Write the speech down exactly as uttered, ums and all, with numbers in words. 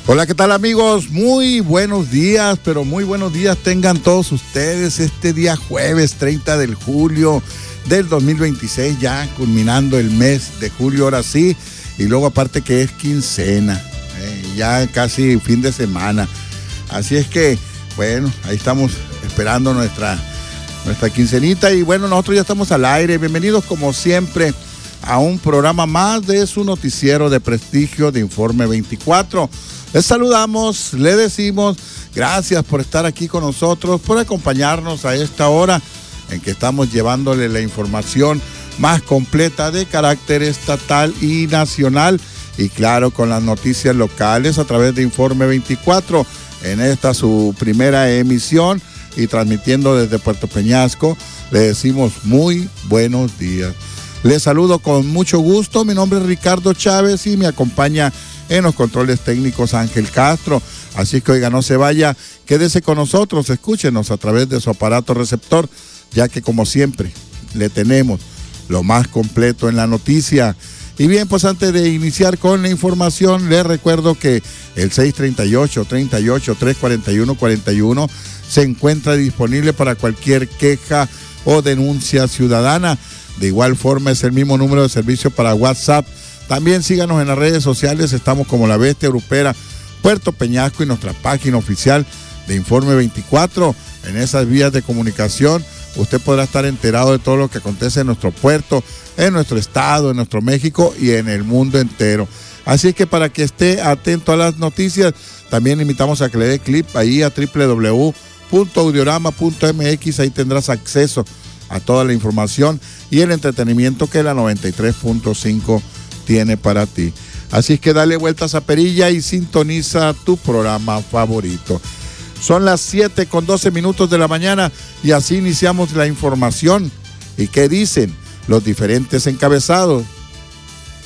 Hola, ¿qué tal amigos? Muy buenos días, pero muy buenos días tengan todos ustedes este día jueves treinta de julio del dos mil veintiséis, ya culminando el mes de julio, ahora sí, y luego aparte que es quincena, eh, ya casi fin de semana. Así es que, bueno, ahí estamos esperando nuestra, nuestra quincenita y bueno, nosotros ya estamos al aire. Bienvenidos como siempre a un programa más de su noticiero de prestigio de Informe veinticuatro. Les saludamos, le decimos gracias por estar aquí con nosotros, por acompañarnos a esta hora en que estamos llevándole la información más completa de carácter estatal y nacional y claro, con las noticias locales a través de Informe veinticuatro en esta su primera emisión y transmitiendo desde Puerto Peñasco. Le decimos muy buenos días. Les saludo con mucho gusto, mi nombre es Ricardo Chávez y me acompaña en los controles técnicos Ángel Castro. Así que oiga, no se vaya, quédese con nosotros, escúchenos a través de su aparato receptor, ya que como siempre le tenemos lo más completo en la noticia. Y bien, pues antes de iniciar con la información, les recuerdo que el seis treinta y ocho, treinta y ocho, trescientos cuarenta y uno, cuarenta y uno se encuentra disponible para cualquier queja o denuncia ciudadana. De igual forma es el mismo número de servicio para WhatsApp. También síganos en las redes sociales, estamos como La Bestia Grupera Puerto Peñasco y nuestra página oficial de Informe veinticuatro. En esas vías de comunicación usted podrá estar enterado de todo lo que acontece en nuestro puerto, en nuestro estado, en nuestro México y en el mundo entero. Así que para que esté atento a las noticias, también invitamos a que le dé clic ahí a doble u doble u doble u punto audiorama punto eme equis, ahí tendrás acceso a toda la información y el entretenimiento que la noventa y tres punto cinco tiene para ti. Así es que dale vueltas a perilla y sintoniza tu programa favorito. Son las siete con doce minutos de la mañana y así iniciamos la información. ¿Y qué dicen los diferentes encabezados